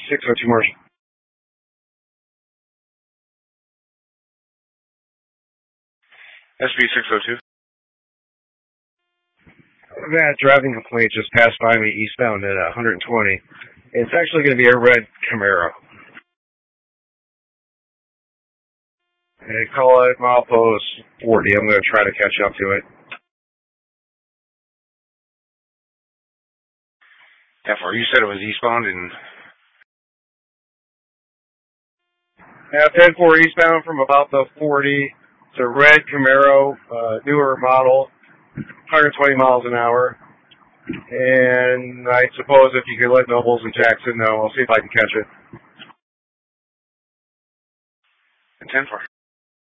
602 Marshall. SB 602. That driving complaint just passed by me eastbound at 120. It's actually going to be a red Camaro. They call it milepost 40. I'm going to try to catch up to it. How far? You said it was eastbound and... Yeah, 10-4 eastbound from about the 40. It's a red Camaro, newer model, 120 miles an hour. And I suppose if you can let Nobles and Jackson know, I'll see if I can catch it. 10-4.